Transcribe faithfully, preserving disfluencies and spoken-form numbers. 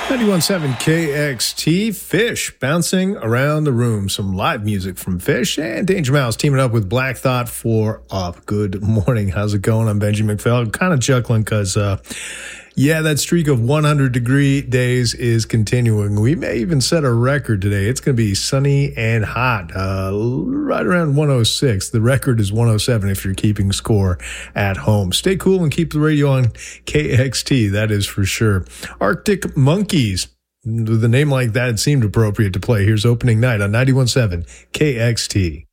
ninety-one point seven K X T, Fish bouncing around the room. Some live music from Fish and Danger Mouse teaming up with Black Thought for Up. Good morning. How's it going? I'm Benji McPhail. I'm kind of chuckling because, uh, yeah, that streak of one hundred degree days is continuing. We may even set a record today. It's going to be sunny and hot, uh, right around one oh six. The record is one oh seven if you're keeping score at home. Stay cool and keep the radio on K X T, that is for sure. Arctic Monkeys, with a name like that, it seemed appropriate to play. Here's opening night on ninety-one point seven K X T.